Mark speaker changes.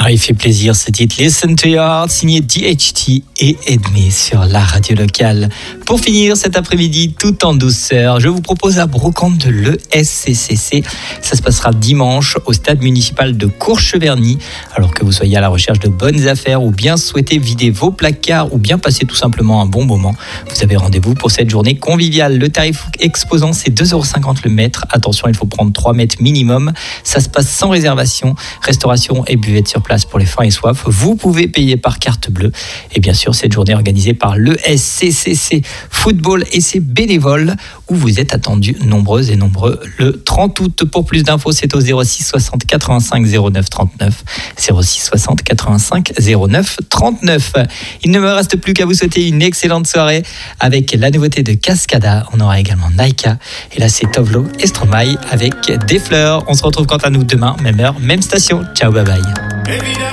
Speaker 1: Ah, il fait plaisir ce titre Listen to Your Heart, signé DHT et Edmé sur la radio locale. Pour finir cet après-midi tout en douceur, je vous propose la brocante de l'ESCCC. Ça se passera dimanche au stade municipal de Courcheverny. Alors que vous soyez à la recherche de bonnes affaires ou bien souhaitez vider vos placards ou bien passer tout simplement un bon moment, vous avez rendez-vous pour cette journée conviviale. Le tarif exposant, c'est 2,50€ le mètre. Attention, il faut prendre 3 mètres minimum. Ça se passe sans réservation. Restauration et buvette sur place pour les fins et soif. Vous pouvez payer par carte bleue. Et bien sûr, cette journée organisée par l'ESCCC Football et ses bénévoles, où vous êtes attendus nombreuses et nombreux le 30 août. Pour plus d'infos, c'est au 06 60 85 09 39. 06 60 85 09 39. Il ne me reste plus qu'à vous souhaiter une excellente soirée avec la nouveauté de Cascada. On aura également Naika. Et là, c'est Tovlo et Stromae avec Des fleurs. On se retrouve quant à nous demain, même heure, même station. Ciao, bye bye.